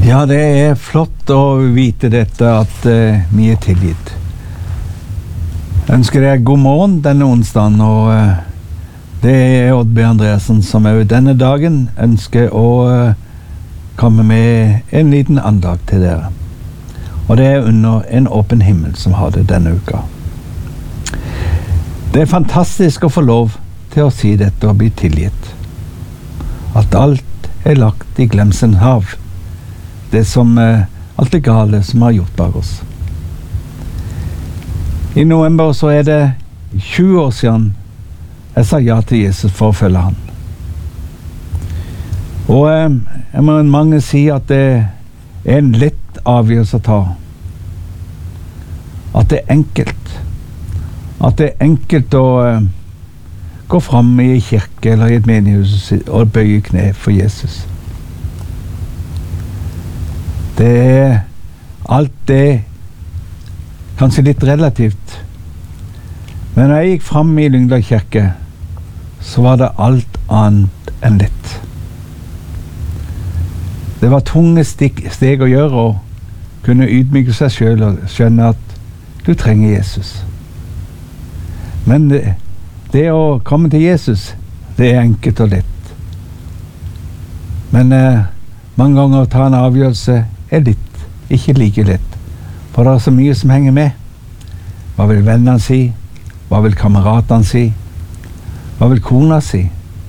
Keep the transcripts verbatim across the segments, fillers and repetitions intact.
Ja, det er flott å vite dette, at uh, vi er tilgitt. Jeg ønsker deg god morgen denne onsdagen, og uh, det er Odd B. Andreasen som er denne dagen ønsker å uh, komme med en liten andag til dere. Og det er under en åpen himmel som har det denne uka. Det er fantastisk å få lov til å si dette og bli tilgitt. At alt er lagt i glemselens hav. Det som eh, alt det gale som har gjort bak oss. I november så er det tjue år siden jeg sa ja til Jesus for å følge han. Og eh, jeg må mange si at det er en lett avgjørelse å ta. At det er enkelt. At det er enkelt å eh, gå fram i en kirke eller i et menighetshus og bøye kne for Jesus. Det er alt det, kanskje litt relativt. Men når jeg gikk fram i Lyngdal kirke, så var det alt annet enn lett. Det var tunge steg, steg å gjøre, og kunne ydmyke seg selv og skjønne at du trenger Jesus. Men det, det å komme til Jesus, det er enkelt og lett. Men eh, mange ganger å ta en avgjørelse er litt, ikke like lett. For det er så mye som henger med. Hva vil vennene si? Hva vil kameratene si? Hva vil kona si?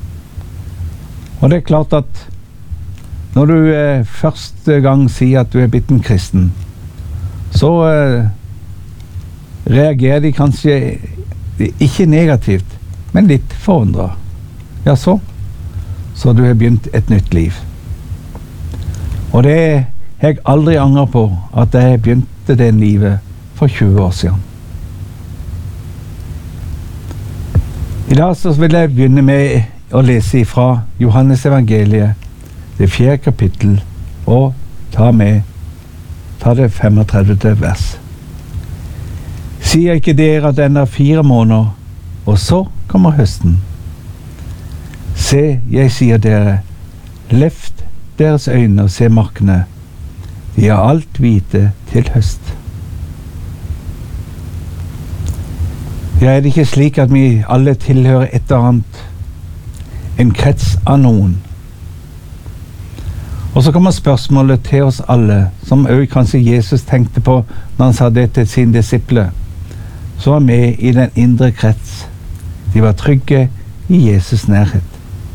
Og det er klart at når du eh, første gang sier at du er blitt en kristen, så eh, reagerer de kanskje ikke negativt, men litt forundret. Ja, så. Så du har begynt et nytt liv. Og det er jeg aldri angrer på at jeg begynte det livet for tjue år siden. I dag så vil jeg begynne med å lese fra Johannes evangeliet, det fjerde kapittel, og ta med ta det femogtredivte vers. Sier ikke dere at den er fire måneder, og så kommer høsten? Se, jeg sier dere, løft deres øyne og se markene. De er alt hvite til høst. Ja, er det ikke slik at vi alle tilhører et eller annet, en krets av noen? Og så kommer spørsmålet til oss alle, som også kanskje Jesus tenkte på når han sa det til sine disipler, som var med i den indre krets. De var trygge i Jesus' nærhet.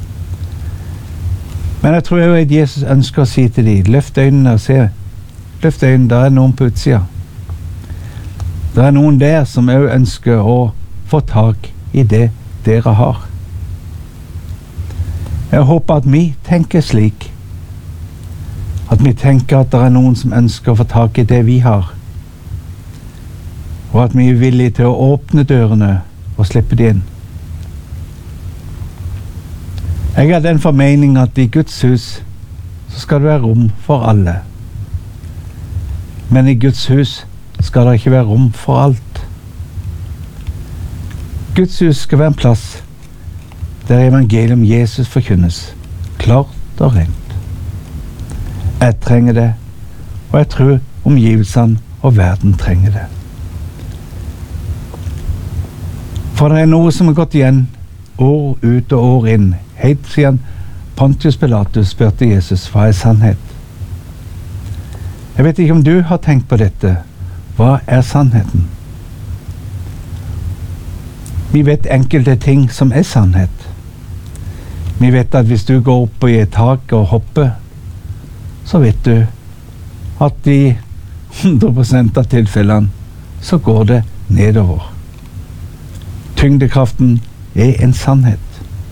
Men jeg tror jo at Jesus ønsker å si til dem, løft øynene og se. Løft øynene, der er noen på utsida. Det er noen der som også ønsker å få tak i det dere har. Jeg håper at vi tenker slik. At vi tenker at det er noen som ønsker å få tak i det vi har. Og at vi er villige til å åpne dørene og slippe de inn. Jeg har den formening at i Guds hus så skal det være rom for alle. Men i Guds hus skal det ikke være rom for alt. Guds hus skal være en plass der evangeliet om Jesus forkynnes, klart og rent. Jeg trenger det, og jeg tror omgivelsene og verden trenger det. For det er noe som har gått igjen år ut og år inn, helt siden Pontius Pilatus spurte Jesus hva er sannhet. Jeg vet ikke om du har tenkt på dette. Hva er sannheten? Vi vet enkelte ting som er sannhet. Vi vet at hvis du går opp i et tak og hopper, så vet du at i hundre prosent av tilfellene så går det nedover. Tyngdekraften er en sannhet.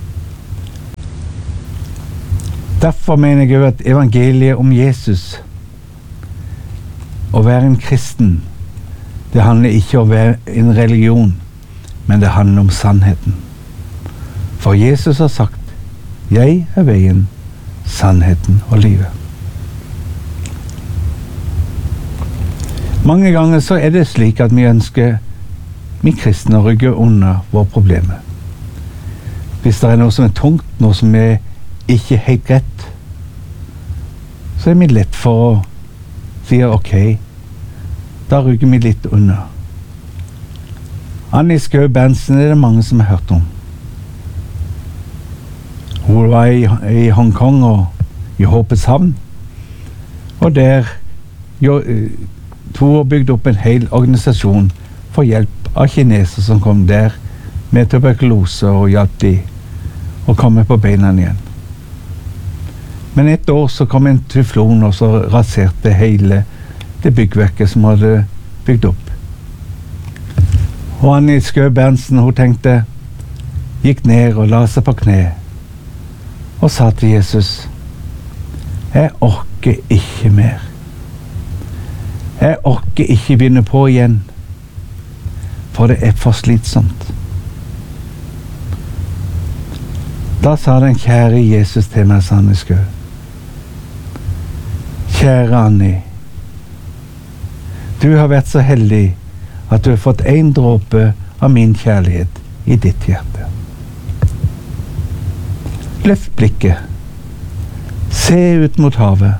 Derfor mener jeg at evangeliet om Jesus, å være en kristen, det handler ikke om å være en religion, men det handler om sannheten. For Jesus har sagt, jeg er veien, sannheten og livet. Mange ganger så er det slik at vi ønsker vi kristne å rygge under våre problemer. Hvis det er noe som er tungt, noe som er ikke helt greit, så er vi lett for å si ok, da rygger vi litt under. Annie Skau Berntsen er det mange som har hørt om. Hun var i, i Hongkong og i Håpets havn, og der jo, to har bygd opp en hel organisasjon for hjelp av kineser som kom der med tuberkulose og hjalp de å komme på beina igjen. Men et år så kom en tyflon og så raserte hele det byggverket som hadde bygd opp. Og Annie Skau Berntsen, hun tenkte, gikk ned og la seg på kne og sa til Jesus, jeg orker ikke mer. Jeg orker ikke begynne på igjen, for det er for slitsomt. Da sa den kjære Jesus til meg, sa Annie Skau. Kjære Annie, du har vært så heldig at du har fått en dråpe av min kjærlighet i ditt hjerte. Løft blikket. Se ut mot havet.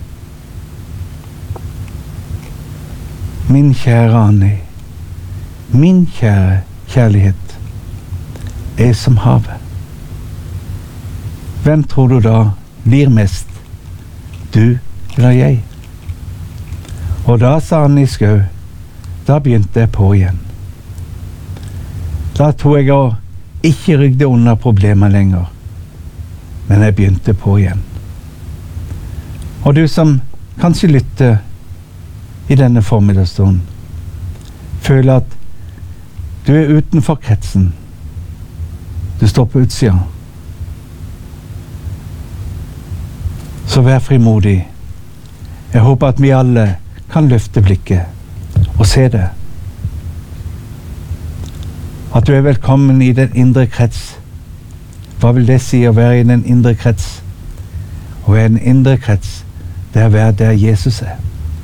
Min kjære Annie, min kjære kjærlighet er som havet. Hvem tror du da blir mest? Du eller jeg? Og da sa Annie Skau, da begynte jeg på igjen. Da tror jeg å ikke rygde under problemer lenger, men jeg begynte på igjen. Og du som kanskje lytter i denne formiddagsstunden, føler at du er utenfor kretsen. Du står på utsida. Så vær frimodig. Jeg håper at vi alle kan løfte blikket og se det. At du er velkommen i den indre krets. Hva vil det si å være i den indre krets? Å være i den indre krets, det er å være der Jesus er.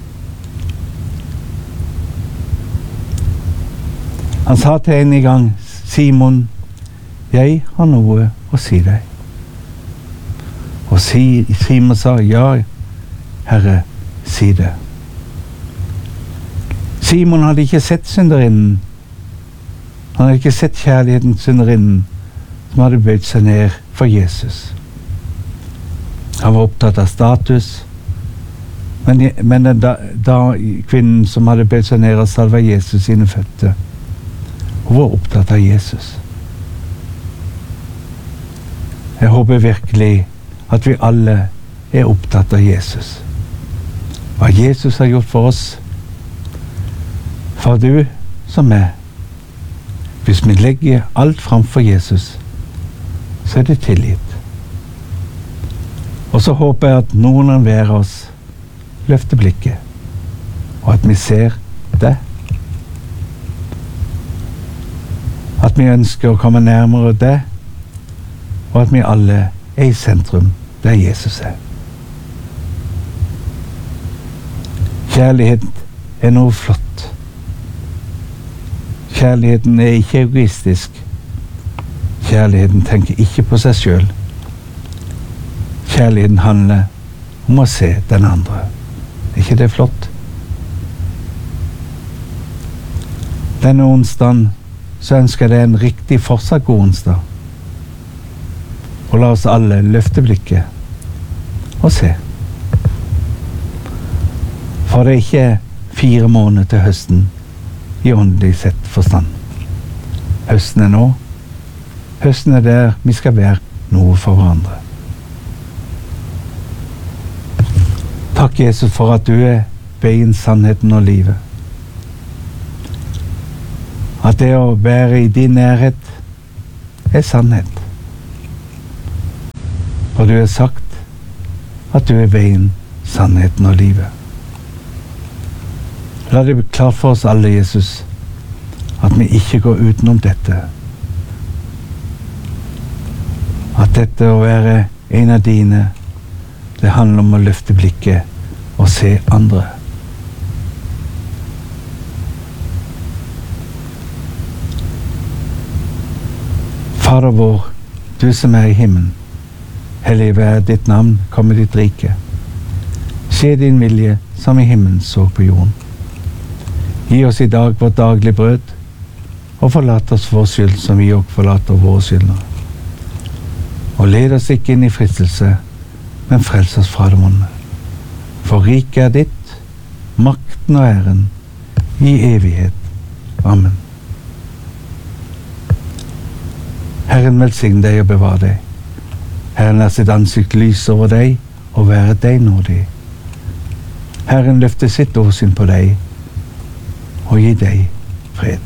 Han sa til en i gang, Simon, jeg har noe å si deg. Og Simon sa, ja, Herre, si det. Simon hadde ikke sett synderinnen. Han hadde ikke sett kjærligheten til synderinnen som hadde bøyd seg ned for Jesus. Han var opptatt av status, men, men den da, da kvinnen som hadde bøyd seg ned og salva Jesus sine føtter, hun var opptatt av Jesus. Jeg håper virkelig at vi alle er opptatt av Jesus. Hva Jesus har gjort for oss. For du som er. Hvis vi legger alt framfor Jesus, så er det tilgitt. Og så håper jeg at noen av hver oss løfter blikket, og at vi ser det. At vi ønsker å komme nærmere det, og at vi alle er i sentrum der Jesus er. Kjærlighet er noe flott. Kjærligheten er ikke egoistisk. Kjærligheten tenker ikke på seg selv. Kjærligheten handler om å se den andre. Er ikke det flott? Denne onsdagen så ønsker jeg deg en riktig fortsatt god onsdag. Og la oss alle løfte blikket og se. For det er ikke fire måneder til høsten i åndelig sett forstand. Høsten er nå. Høsten er der vi skal være noe for hverandre. Takk, Jesus, for at du er veien, sannheten og livet. At det å være i din nærhet er sannhet. Og du har sagt at du er veien, sannheten og livet. La det bli klart for oss alle, Jesus, at vi ikke går utenom dette. At dette å være en av dine, det handler om å løfte blikket og se andre. Fader vår, du som er i himmelen, hellig være ditt navn, komme ditt rike. Skje din vilje, som i himmelen så på jorden. Gi oss i dag vårt daglige brød, og forlat oss vår skyld, som vi også forlater våre skyldnere. Og led oss ikke inn i fristelse, men frels oss fra det onde. For riket er ditt, makten og æren, i evighet. Amen. Herren velsigne deg og bevare deg. Herren lar sitt ansikt lyse over deg og være deg nådig. Herren løfter sitt åsyn på deg og gi deg fred.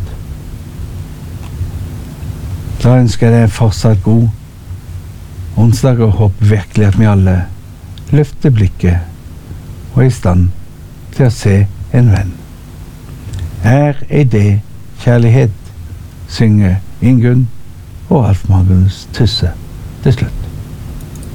Da ønsker jeg deg fortsatt god onsdag og håper virkelig at vi alle løfter blikket og er i stand til å se en venn. Er ei det kjærlighet, synger Ingunn og Alf Magnus Tysse til slutt.